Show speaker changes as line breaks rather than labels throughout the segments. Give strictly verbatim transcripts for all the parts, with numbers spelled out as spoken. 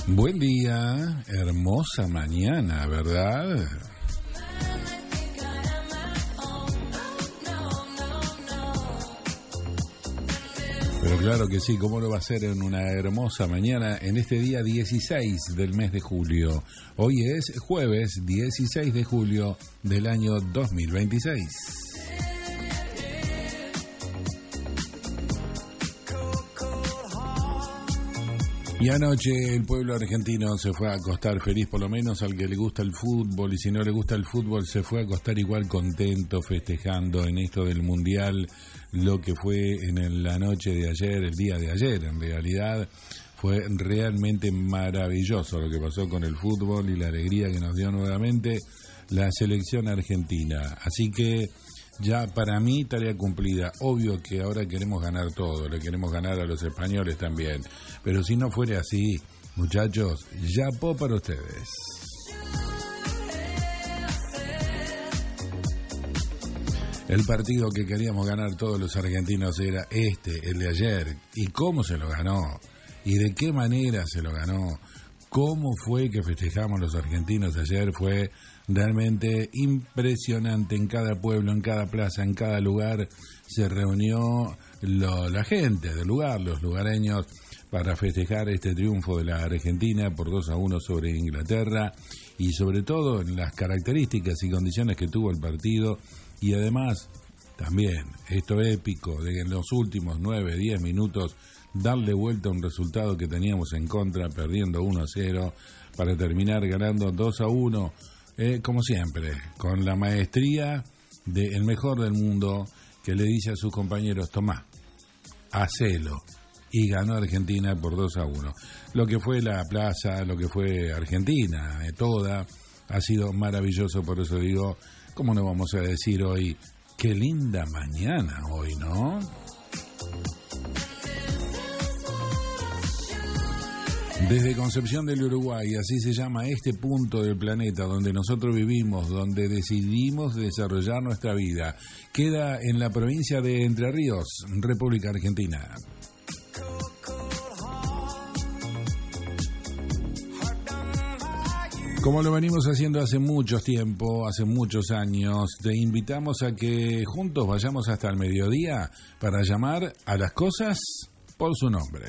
Buen día, hermosa mañana, ¿verdad? Pero claro que sí, ¿cómo lo va a ser en una hermosa mañana en este día dieciséis del mes de julio? Hoy es jueves dieciséis de julio del año dos mil veintiséis. Y anoche el pueblo argentino se fue a acostar feliz, por lo menos al que le gusta el fútbol, y si no le gusta el fútbol se fue a acostar igual contento, festejando en esto del Mundial, lo que fue en la noche de ayer, el día de ayer. En realidad fue realmente maravilloso lo que pasó con el fútbol y la alegría que nos dio nuevamente la selección argentina. Así que ya para mí tarea cumplida. Obvio que ahora queremos ganar todo, le queremos ganar a los españoles también. Pero si no fuera así, muchachos, ya po para ustedes. El partido que queríamos ganar todos los argentinos era este, el de ayer. ¿Y cómo se lo ganó? ¿Y de qué manera se lo ganó? ¿Cómo fue que festejamos los argentinos ayer? Fue realmente impresionante. En cada pueblo, en cada plaza, en cada lugar se reunió lo, la gente del lugar, los lugareños, para festejar este triunfo de la Argentina por dos a uno sobre Inglaterra, y sobre todo en las características y condiciones que tuvo el partido, y además también esto épico de en los últimos nueve, diez minutos darle vuelta a un resultado que teníamos en contra, perdiendo uno a cero, para terminar ganando dos a uno, eh, como siempre, con la maestría del mejor del mundo, que le dice a sus compañeros: tomá, hacelo. Y ganó Argentina por dos a uno. Lo que fue la plaza, lo que fue Argentina, eh, toda, ha sido maravilloso. Por eso digo, ¿cómo no vamos a decir hoy, qué linda mañana hoy, ¿no? Desde Concepción del Uruguay, así se llama este punto del planeta donde nosotros vivimos, donde decidimos desarrollar nuestra vida, queda en la provincia de Entre Ríos, República Argentina. Como lo venimos haciendo hace mucho tiempo, hace muchos años, te invitamos a que juntos vayamos hasta el mediodía para llamar a las cosas por su nombre.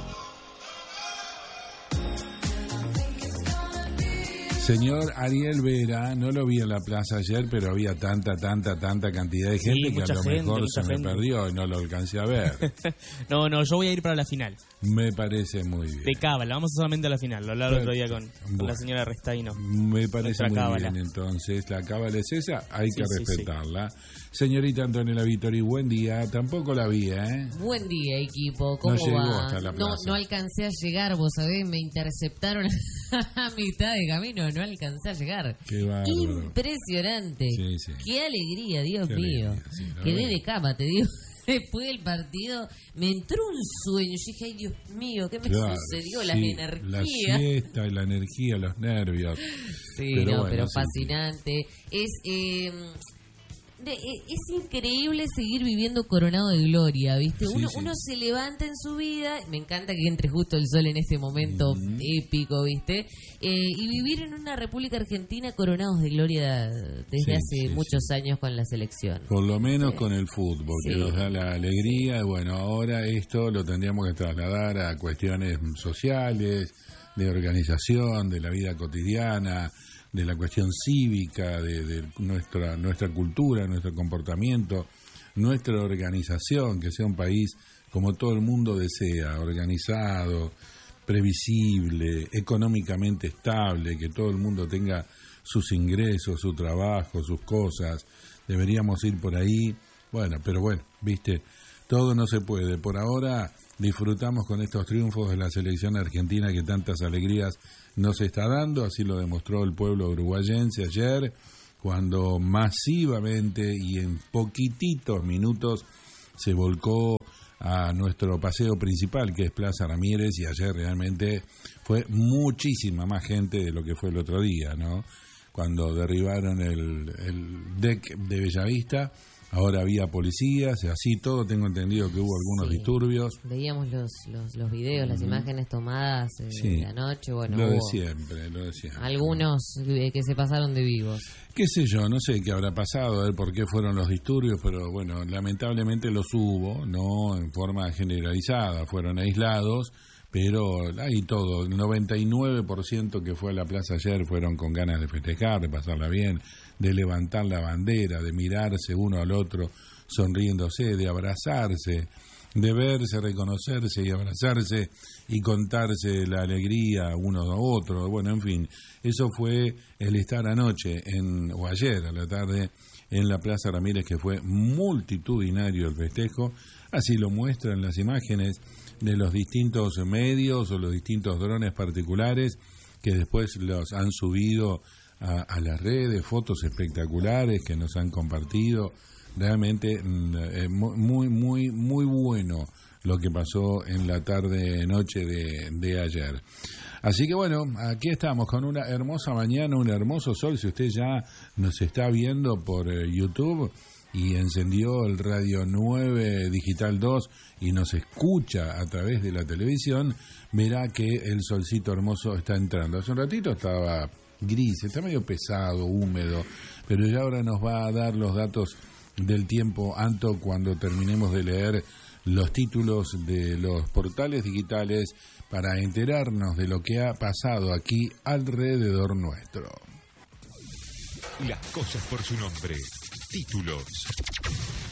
Señor Ariel Vera, no lo vi en la plaza ayer, pero había tanta, tanta, tanta cantidad de gente, sí, que a lo gente, mejor se gente. me perdió y no lo alcancé a ver.
no, no, yo voy a ir para la final.
Me parece muy bien.
De cábala, vamos solamente a la final, lo hablaba el otro día con, con bueno, la señora Restaino.
Me parece muy
cábala.
bien, entonces, la cábala es esa, hay
sí,
que
sí,
respetarla.
Sí.
Señorita Antonella Vittori, buen día, tampoco la vi, ¿eh?
Buen día, equipo, ¿cómo
no llegó
va?
Hasta la
no,
plaza.
no alcancé a llegar, vos sabés, me interceptaron a mitad de camino, no alcancé a llegar.
Qué bárbaro.
Impresionante.
Sí, sí.
Qué alegría, Dios Qué mío.
Alegría, sí,
Quedé de cama, te digo. Después del partido me entró un sueño. Yo dije, ay, Dios mío, ¿qué me
claro,
sucedió?
sí,
La energía.
La siesta, la energía, los nervios.
Sí,
pero
no,
bueno,
pero
sí.
fascinante. Es... Eh, De, es increíble seguir viviendo coronado de gloria, ¿viste?
Sí,
uno,
sí.
uno se levanta en su vida, me encanta que entre justo el sol en este momento mm. épico, ¿viste? Eh, y vivir en una República Argentina coronados de gloria desde sí, hace sí, muchos sí. años con la selección.
Por lo menos
¿sí?
con el fútbol, sí. que nos da la alegría. Y bueno, ahora esto lo tendríamos que trasladar a cuestiones sociales, de organización, de la vida cotidiana, de la cuestión cívica, de, de nuestra nuestra cultura, nuestro comportamiento, nuestra organización, que sea un país como todo el mundo desea, organizado, previsible, económicamente estable, que todo el mundo tenga sus ingresos, su trabajo, sus cosas. Deberíamos ir por ahí. Bueno, pero bueno, viste, todo no se puede. Por ahora disfrutamos con estos triunfos de la selección argentina que tantas alegrías nos está dando. Así lo demostró el pueblo uruguayense ayer, cuando masivamente y en poquititos minutos se volcó a nuestro paseo principal, que es Plaza Ramírez, y ayer realmente fue muchísima más gente de lo que fue el otro día, ¿no? Cuando derribaron el, el deck de Bellavista, ahora había policías, así todo, tengo entendido que hubo algunos sí. disturbios.
Veíamos los, los, los videos, las mm. imágenes tomadas eh, sí. de anoche, bueno,
lo
hubo
de siempre, lo de siempre.
Algunos eh, que se pasaron de vivos.
Qué sé yo, no sé qué habrá pasado, a ver por qué fueron los disturbios, pero bueno, lamentablemente los hubo, no en forma generalizada, fueron aislados, pero hay todo, el noventa y nueve por ciento que fue a la plaza ayer fueron con ganas de festejar, de pasarla bien, de levantar la bandera, de mirarse uno al otro sonriéndose, de abrazarse, de verse, reconocerse y abrazarse y contarse la alegría uno a otro. Bueno, en fin, eso fue el estar anoche en, o ayer a la tarde en la Plaza Ramírez, que fue multitudinario el festejo, así lo muestran las imágenes de los distintos medios o los distintos drones particulares que después los han subido a, a las redes, fotos espectaculares que nos han compartido. Realmente eh, muy, muy, muy bueno lo que pasó en la tarde, noche de, de ayer. Así que bueno, aquí estamos con una hermosa mañana, un hermoso sol. Si usted ya nos está viendo por eh, YouTube y encendió el Radio nueve Digital dos y nos escucha a través de la televisión, verá que el solcito hermoso está entrando. Hace un ratito estaba gris, está medio pesado, húmedo, pero ya ahora nos va a dar los datos del tiempo, Anto, cuando terminemos de leer los títulos de los portales digitales para enterarnos de lo que ha pasado aquí alrededor nuestro.
Las cosas por su nombre. Títulos.